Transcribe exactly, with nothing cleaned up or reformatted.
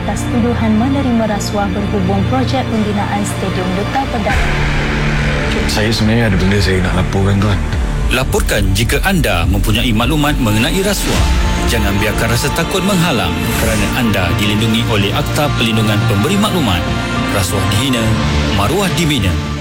atas tuduhan menerima rasuah berhubung projek pembinaan Stadium Duta Pedang. Saya sebenarnya ada benda saya nak laporkan, tuan. Laporkan jika anda mempunyai maklumat mengenai rasuah. Jangan biarkan rasa takut menghalang kerana anda dilindungi oleh Akta Perlindungan Pemberi Maklumat. Rasuah dihina, maruah dibina.